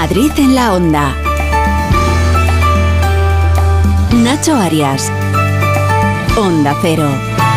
Madrid en la Onda. Nacho Arias. Onda Cero.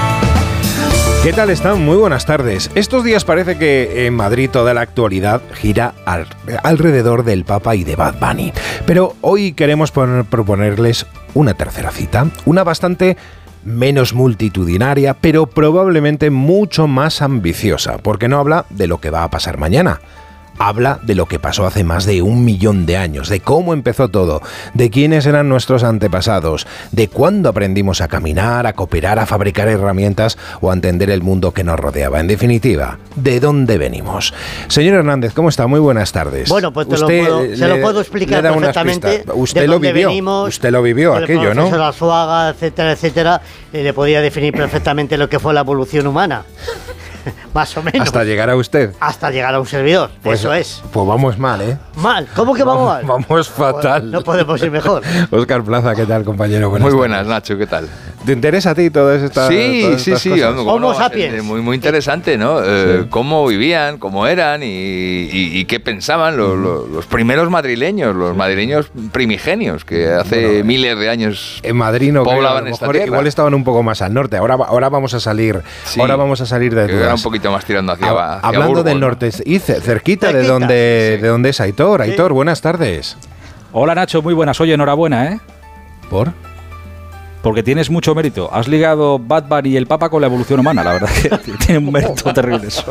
¿Qué tal están? Muy buenas tardes. Estos días parece que en Madrid toda la actualidad gira alrededor del Papa y de Bad Bunny. Pero hoy queremos proponerles una tercera cita, una bastante menos multitudinaria, pero probablemente mucho más ambiciosa, porque no habla de lo que va a pasar mañana. Habla de lo que pasó hace más de 1 millón de años, de cómo empezó todo, de quiénes eran nuestros antepasados, de cuándo aprendimos a caminar, a cooperar, a fabricar herramientas o a entender el mundo que nos rodeaba. En definitiva, ¿de dónde venimos? Señor Hernández, ¿cómo está? Muy buenas tardes. Bueno, pues se lo puedo explicar perfectamente. Usted lo vivió, usted lo vivió aquello, ¿no? El profesor Arzuaga, etcétera, etcétera, le podía definir perfectamente lo que fue la evolución humana. Más o menos. Hasta llegar a usted. Hasta llegar a un servidor, pues, eso es. Pues vamos mal, ¿eh? Mal, ¿cómo que vamos mal? Vamos fatal. Pues no podemos ir mejor. Óscar Plaza, ¿qué tal, compañero? Muy buenas, Nacho, ¿qué tal? ¿Te interesa a ti todas estas cosas? Sí. Homo sapiens. Muy interesante, ¿no? Sí. Cómo vivían, cómo eran y qué pensaban los primeros madrileños, los madrileños primigenios, que hace miles de años en Madrid no poblaban creo, esta tierra. Igual estaban un poco más al norte. Ahora vamos a salir. Sí, ahora vamos a salir de dudas. Era un poquito más tirando hacia hablando Burgos, del norte y cerquita de donde es Aitor. Sí. Aitor, buenas tardes. Hola Nacho, muy buenas. Oye, enhorabuena, ¿eh? ¿Por? Porque tienes mucho mérito. Has ligado Bad Bunny y el Papa con la evolución humana. La verdad que tiene un mérito terrible eso.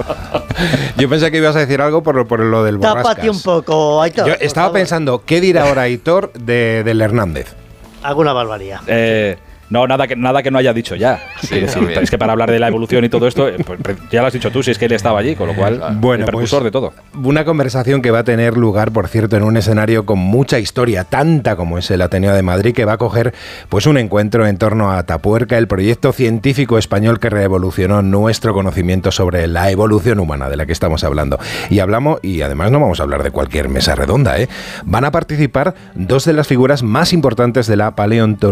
Yo pensé que ibas a decir algo por lo del borrascas. Tápate un poco, Aitor. Yo estaba pensando, ¿qué dirá ahora Aitor del Hernández? Alguna barbaridad. No, nada que no haya dicho ya. Sí, decir, es que para hablar de la evolución y todo esto, pues, ya lo has dicho tú, si es que él estaba allí, con lo cual, bueno, el precursor de todo. Una conversación que va a tener lugar, por cierto, en un escenario con mucha historia, tanta como es el Ateneo de Madrid, que va a coger pues un encuentro en torno a Atapuerca, el proyecto científico español que revolucionó nuestro conocimiento sobre la evolución humana de la que estamos hablando. Y además no vamos a hablar de cualquier mesa redonda, ¿eh? Van a participar dos de las figuras más importantes de la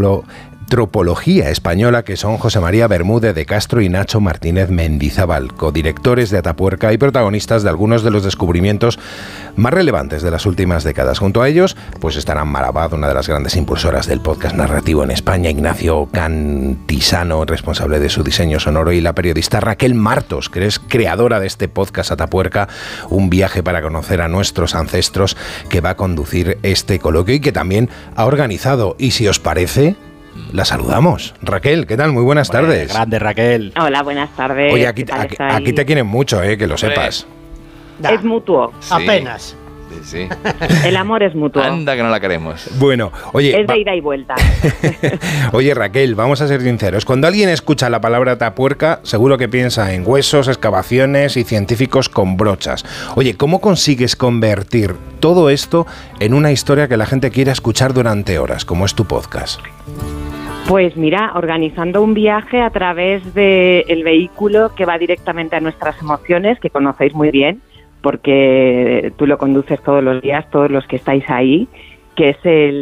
paleontología española, que son José María Bermúdez de Castro y Nacho Martínez Mendizábal, codirectores de Atapuerca y protagonistas de algunos de los descubrimientos más relevantes de las últimas décadas. Junto a ellos, pues estarán Mara Abad, una de las grandes impulsoras del podcast narrativo en España, Ignacio Cantisano, responsable de su diseño sonoro, y la periodista Raquel Martos, que es creadora de este podcast Atapuerca, un viaje para conocer a nuestros ancestros, que va a conducir este coloquio y que también ha organizado. Y si os parece, la saludamos. Raquel, ¿qué tal? Muy buenas tardes. Grande, Raquel. Hola, buenas tardes. Oye, aquí te quieren mucho, que lo sepas. Es mutuo. Sí. Apenas. Sí. El amor es mutuo. Anda que no la queremos. Bueno, oye... Es de ida y vuelta. Oye, Raquel, vamos a ser sinceros. Cuando alguien escucha la palabra Atapuerca, seguro que piensa en huesos, excavaciones y científicos con brochas. Oye, ¿cómo consigues convertir todo esto en una historia que la gente quiera escuchar durante horas, como es tu podcast? Pues mira, organizando un viaje a través del vehículo que va directamente a nuestras emociones, que conocéis muy bien, porque tú lo conduces todos los días, todos los que estáis ahí, que es el